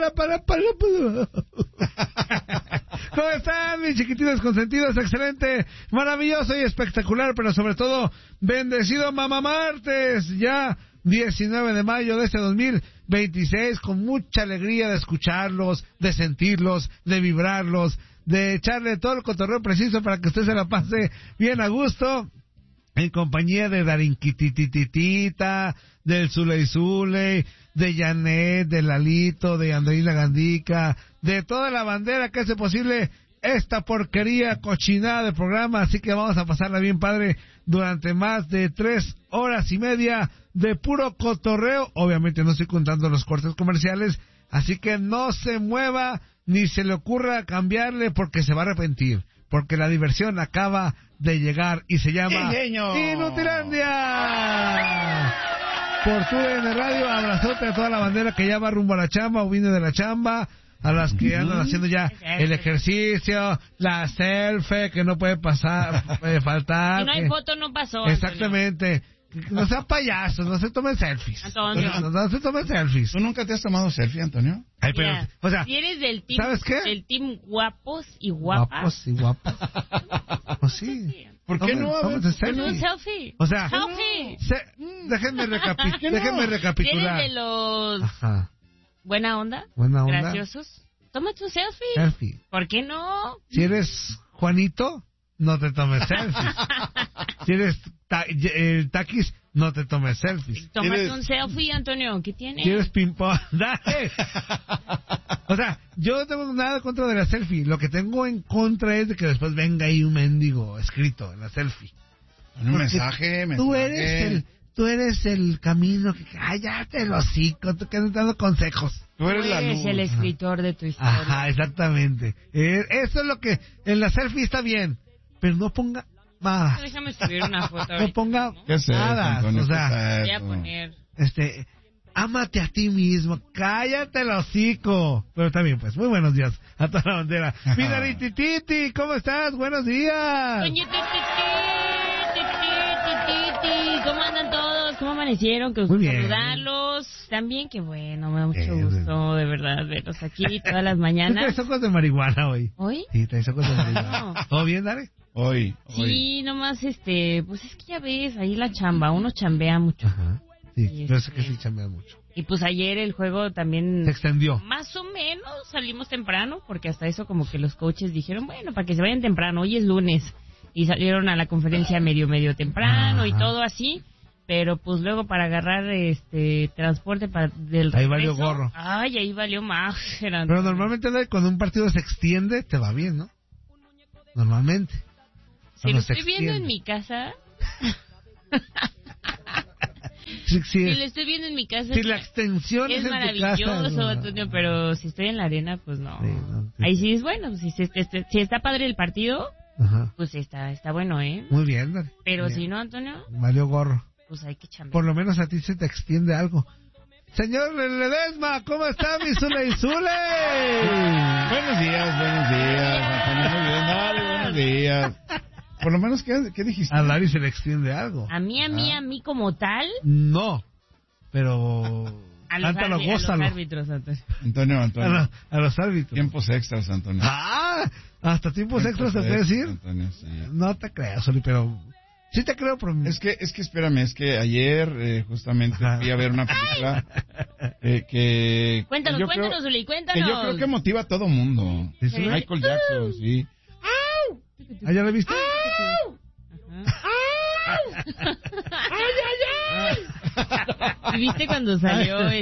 ¿Cómo están, mis chiquititos consentidos? Excelente, maravilloso y espectacular, pero sobre todo, bendecido Mamá Martes, ya 19 de mayo de este 2026, con mucha alegría de escucharlos, de sentirlos, de vibrarlos, de echarle todo el cotorreo preciso para que usted se la pase bien a gusto, en compañía de Darinquitititita, del Zuley Zuley, de Janet, de Lalito, de Andreina Gandica, de toda la bandera que hace posible esta porquería cochinada de programa. Así que vamos a pasarla bien padre durante más de 3 horas y media de puro cotorreo. Obviamente no estoy contando los cortes comerciales, así que no se mueva ni se le ocurra cambiarle porque se va a arrepentir, porque la diversión acaba de llegar y se llama Inutilandia. Por TUDN Radio, abrazote a toda la bandera que ya va rumbo a la chamba o viene de la chamba, a las que andan haciendo ya el ejercicio, la selfie que no puede pasar, puede faltar. Si no hay foto, no pasó. Exactamente. No sean payasos, no se tomen selfies. Antonio. No se tomen selfies. ¿Tú nunca te has tomado selfie, Antonio? Ay, pero, Mira, o sea, si eres del team, ¿sabes qué? del team guapos y guapas. Guapos y guapas. Pues sí. ¿Por qué no? A ver, Tómense Pues un selfies. selfie. O sea, selfie. déjenme ¿Eres recapitular. de los Ajá. buena onda? Buena onda. Graciosos. Tómate un selfie. Selfie. ¿Por qué no? Si eres Juanito, no te tomes selfies. Si eres el Taquis, no te tomes selfies. Tómate un selfie, Antonio. ¿Qué tiene? Si eres ping-pong, dale. O sea, yo no tengo nada contra de la selfie. Lo que tengo en contra es de que después venga ahí un mendigo escrito en la selfie. Un mensaje. Tú eres el camino que cállate el hocico, tú que andas dando consejos. Tú eres la luz. el escritor de tu historia. Ajá, exactamente. Eso es lo que en la selfie está bien, pero no ponga nada. Déjame subir una foto. No ahorita. ponga ¿Qué es eso, nada. Antonio? O sea, ¿Qué es Voy a eso? poner. ámate a ti mismo, cállate el hocico. Pero también, pues, muy buenos días a toda la bandera. Mira, Titi, ¿cómo estás? Buenos días. Doña Titi, ¿cómo andan todos? ¿Cómo amanecieron? Que Muy bien. saludarlos. También, que bueno, me da mucho Bien. gusto, de verdad, verlos aquí todas las ¿Tú mañanas. traes ojos de marihuana hoy? ¿Hoy? Sí, traes ojos de marihuana. No. ¿Todo bien, Dare? Hoy. Sí, nomás, pues es que ya ves, ahí la chamba, uno chambea mucho. Ajá. Sí, Y yo sé que sí chambea mucho. Y pues ayer el juego también... Se extendió. Más o menos salimos temprano, porque hasta eso como que los coaches dijeron, bueno, para que se vayan temprano, hoy es lunes. Y salieron a la conferencia medio temprano y todo así. Pero pues luego para agarrar transporte del Ahí regreso, valió gorro. Ay, ahí valió más. Pero normalmente cuando un partido se extiende, te va bien, ¿no? Normalmente. Si Cuando lo se estoy viendo en extiende. mi casa... Sí, Si lo estoy viendo en mi casa... Si la extensión es en tu casa. maravilloso, no. Antonio, pero si estoy en la arena, pues no. Sí, no, sí. Ahí sí es bueno, si está padre el partido, Ajá. pues está bueno, ¿eh? Muy bien, Dare. Pero Bien. si no, Antonio, Valió gorro. pues hay que chambear. Por lo menos a ti se te extiende algo. Señor Ledesma, ¿cómo está mi Zuley Zuley? Buenos días, Antonio. Muy bien, dale, buenos días. Por lo menos, ¿qué dijiste? A Larry se le extiende algo. A mí como tal, No, pero... a los cántalo, gózalo. árbitros, Antonio. A los árbitros. Tiempos extras, Antonio. Hasta tiempos extras te puede decir. Antonio, sí. No te creas, Zuli, pero... Sí te creo, pero... Es que espérame, es que ayer justamente fui a ver una película que... Cuéntanos, yo cuéntanos, creo, Zuli, cuéntanos. Que yo creo que motiva a todo mundo. ¿Sí, Zuli? Michael Jackson, sí. ¿Ah, ya lo viste? ¿Y viste cuando salió Ajá.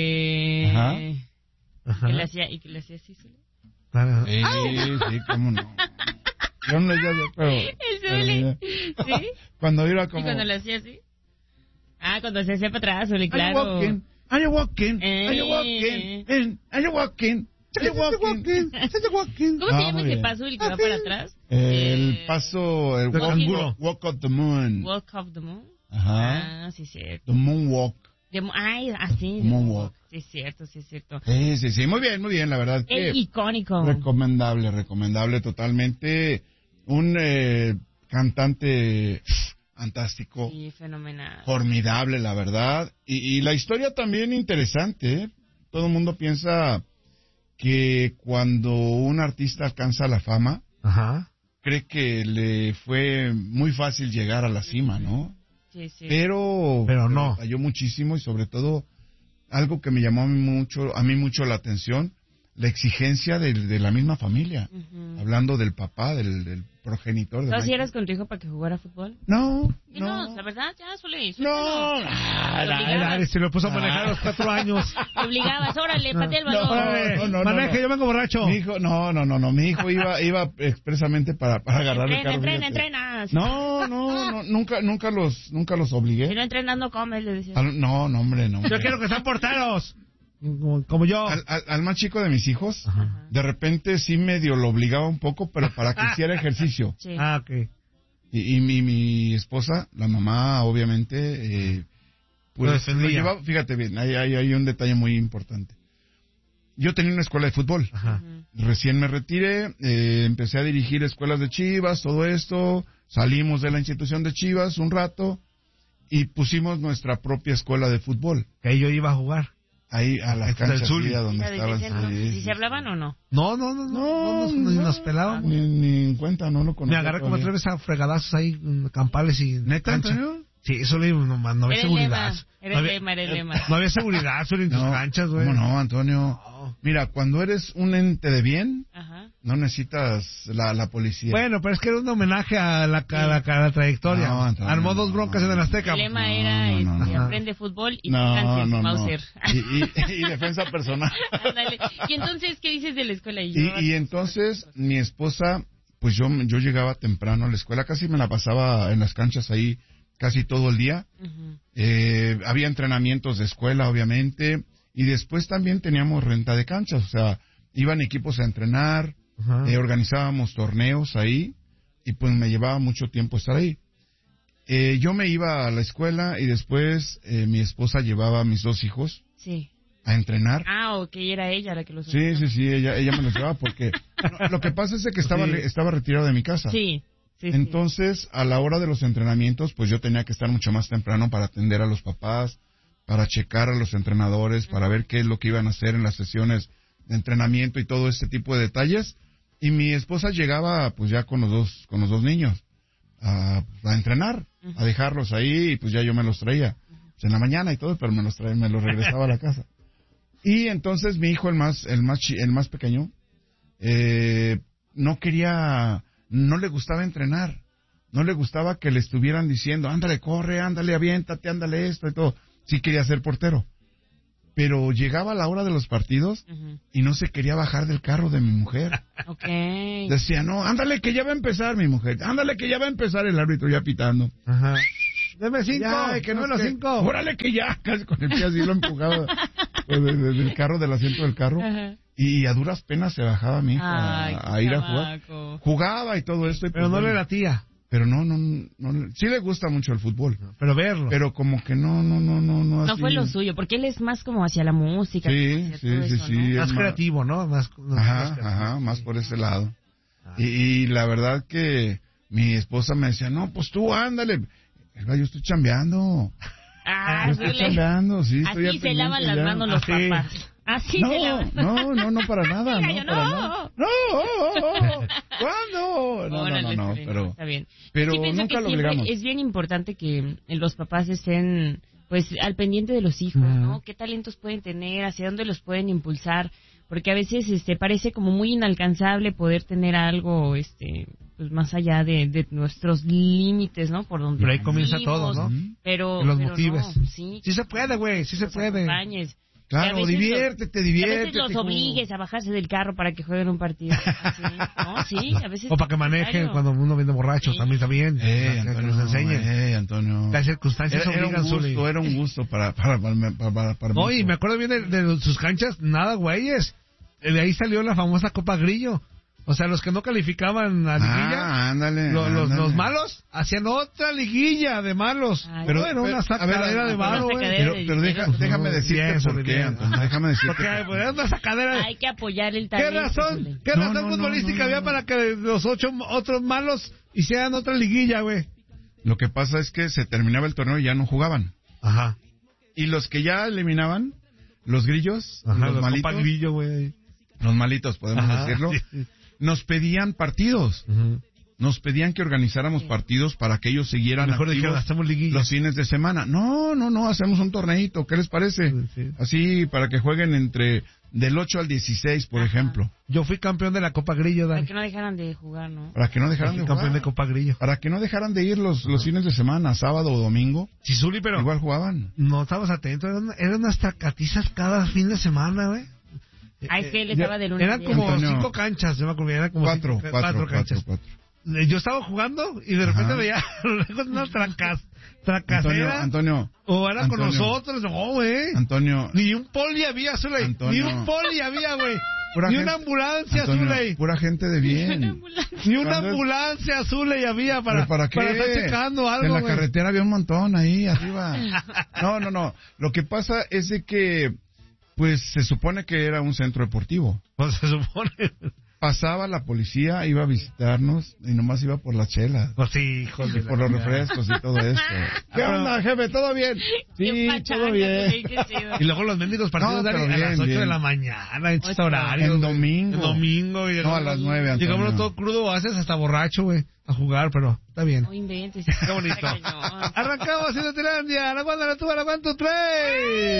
que le hacía así, Zuli? Claro. Sí, cómo no. Yo no le decía, pero... El Zuli, ¿sí? Cuando iba ¿Y como... cuando le hacía así? Cuando se hacía para atrás, Zuli, Are you claro. walking? Are you walking? Are you walking? Are you walking? Are you walking? ¿Cómo se llama muy ese bien. paso, el que va para atrás? El paso, el de canguro. walk of the moon. Walk of the Moon. Ajá. Sí, cierto. The moonwalk. Así. Moonwalk. Sí, es cierto. Sí, muy bien, la verdad que Es icónico. recomendable totalmente. Un cantante fantástico, Sí, fenomenal. formidable, la verdad. Y la historia también interesante, ¿eh? Todo el mundo piensa que cuando un artista alcanza la fama, Ajá. cree que le fue muy fácil llegar a la cima, ¿no? Sí, sí. Pero no. batalló muchísimo y sobre todo algo que me llamó a mí mucho la atención, la exigencia de la misma familia. Hablando del papá, del progenitor. ¿Tú así eras con tu hijo para que jugara fútbol? No, Dinos, la verdad, ya, suele. No, Se lo puso a manejar a los 4 años. Te obligabas, órale, patea el balón. No, Maneje, yo vengo borracho. Mi hijo, no, mi hijo iba expresamente para agarrar el carro. Entrena. No, nunca los obligué. Si no entrenas, no comes, le decía. No, hombre, no. Yo quiero que sean porteros. Como yo. Al más chico de mis hijos, Ajá. de repente sí medio lo obligaba un poco, pero para que hiciera ejercicio. Sí. Ok. Y mi esposa, la mamá, obviamente, Lo defendía. lo llevaba. Fíjate bien, hay un detalle muy importante. Yo tenía una escuela de fútbol. Ajá. Recién me retiré, empecé a dirigir escuelas de Chivas, todo esto. Salimos de la institución de Chivas un rato y pusimos nuestra propia escuela de fútbol. Que ahí yo iba a jugar. Ahí a las Del canchas Zuli. sí, a donde Desde estaban. ese entonces, Sí, ¿y se hablaban o no? No, ni nos pelábamos. Ni en cuenta, no lo conocía. Me agarré como todavía. 3 veces a fregadazos ahí, campales y... ¿Neta, cancha. Antonio? Sí, eso no había Era el seguridad. lema, era el lema. No había seguridad, solo en tus canchas, güey. ¿Cómo no, Antonio? No. Mira, cuando eres un ente de bien, Ajá. no necesitas la policía. Bueno, pero es que era un homenaje a la trayectoria. No, Antonio, Armó 2 broncas en el Azteca. El lema No, era no. aprende fútbol y no. Mauser. Y defensa personal. Ándale. Y entonces, ¿qué dices de la escuela? Y entonces, mi esposa, pues yo llegaba temprano a la escuela, casi me la pasaba en las canchas ahí casi todo el día. Ujú. Había entrenamientos de escuela, obviamente, y después también teníamos renta de canchas, o sea, iban equipos a entrenar, Ajá. organizábamos torneos ahí, y pues me llevaba mucho tiempo estar ahí. Yo me iba a la escuela y después mi esposa llevaba a mis 2 hijos Sí. a entrenar. Ah, ok, era ella la que los Sí, ella me los llevaba porque lo que pasa es que estaba retirado de mi casa. Sí. Entonces, a la hora de los entrenamientos, pues yo tenía que estar mucho más temprano para atender a los papás, para checar a los entrenadores, para ver qué es lo que iban a hacer en las sesiones de entrenamiento y todo ese tipo de detalles. Y mi esposa llegaba, pues ya con los dos niños a entrenar, a dejarlos ahí, y pues ya yo me los traía. Pues en la mañana y todo, pero me los regresaba a la casa. Y entonces mi hijo, el más pequeño, no le gustaba entrenar, no le gustaba que le estuvieran diciendo, ándale, corre, ándale, aviéntate, ándale esto y todo. Sí quería ser portero, pero llegaba a la hora de los partidos y no se quería bajar del carro de mi mujer. Ok. Decía, no, ándale que ya va a empezar mi mujer, ándale que ya va a empezar el árbitro ya pitando. Ajá. Deme 5, Que no los 5. Órale que ya, casi con el pie así lo empujaba del carro, del asiento del carro. Ajá. Y a duras penas se bajaba mi hijo Ay, a ir a jugar. chamaco. Jugaba y todo esto. Y Pero pues, no le latía. Pero no, sí le gusta mucho el fútbol. Pero verlo. Pero como que no No así. fue lo suyo, porque él es más como hacia la música. Sí, hacia todo eso, sí. ¿no? Más creativo, ¿no? Más Más por ese lado. Y la verdad que mi esposa me decía, no, pues tú ándale. Yo estoy chambeando. Ah, Yo estoy dile. chambeando, sí. Estoy Así al se lavan pendiente las ya. manos los Así. papás. Así se lavan. No, para nada. Mira, yo para no. nada. ¿Cuándo? Órale, No, está bien, pero... está bien. pero Sí, pienso nunca que lo siempre obligamos. es bien importante que los papás estén pues al pendiente de los hijos, ¿no? ¿Qué talentos pueden tener? ¿Hacia dónde los pueden impulsar? Porque a veces parece como muy inalcanzable poder tener algo pues más allá de nuestros límites, ¿no? Por donde Pero ahí comienza vivimos, todo, ¿no? Pero Que los pero motives. no, sí, Sí se puede, güey, sí se los puede. acompañes. Claro, Que a veces diviértete. a veces los obligues a bajarse del carro para que jueguen un partido. Así, ¿no? Sí, a veces. O para que manejen cuando uno viene borracho, Sí. también está bien. Que Antonio, nos enseñen. Antonio. Las circunstancias obligan, Zuli. Era un gusto para No, mí. y me acuerdo bien de sus canchas, nada, güeyes. De ahí salió la famosa Copa Grillo. O sea, los que no calificaban a liguilla, ándale. los malos, hacían otra liguilla de malos. Ay, pero era una sacadera de malo, güey. Pero déjame decirte Bien, por qué, bien. Antonio. Déjame decirte. Porque pues, era una sacadera. Hay que apoyar el ¿Qué talento. razón? ¿Qué No, razón no, futbolística no, había no. para que los 8 otros malos hicieran otra liguilla, güey? Lo que pasa es que se terminaba el torneo y ya no jugaban. Ajá. Y los que ya eliminaban, los grillos, Ajá, los malitos, Copa Grillo, güey. los malitos, podemos decirlo, nos pedían partidos. Nos pedían que organizáramos partidos para que ellos siguieran mejor activos hacemos liguillas los fines de semana. No, hacemos un torneito, ¿qué les parece? Sí. Así, para que jueguen entre del 8 al 16, por ejemplo. Yo fui campeón de la Copa Grillo, Dani. Para que no dejaran de jugar, ¿no? Para que no dejaran de jugar. Campeón de Copa Grillo. Para que no dejaran de ir los fines de semana, sábado o domingo. Sí, Zuli, pero Igual jugaban. no estábamos atentos. Eran unas tracatizas cada fin de semana, güey. Ay, que él estaba de lunes. Eran como Antonio, 5 canchas, yo me acuerdo. Eran como Cuatro canchas. Yo estaba jugando y de repente veía una tracasera. Antonio. O era con nosotros. No, güey. Antonio. Ni un poli había, Zuley. Antonio. Ni un poli había, güey. Pura Ni gente, una ambulancia, Antonio, Zuley. pura gente de bien. Ni una ¿Cuándo es? ambulancia, Zuley, había para qué? estar checando algo, en la güey. carretera había un montón ahí arriba. No. Lo que pasa es de que, pues, se supone que era un centro deportivo. Pues se supone. Pasaba la policía, iba a visitarnos y nomás iba por las chelas. Pues sí, hijo de Por los refrescos y todo esto. ¿Qué onda, jefe? ¿Todo bien? Sí, todo bien. Y luego los mendigos partidos, No, Dani, pero a las 8 bien. de la mañana, en estos 8. horarios. En güey. domingo. En domingo. Y No, a las 9, Antonio. llegamos todo crudo, haces hasta borracho, güey, a jugar, pero está bien. No inventes. Qué bonito. Está cañón. Arrancamos haciendo Tilandia, la guanda, la tuba, la 1, 2, 3.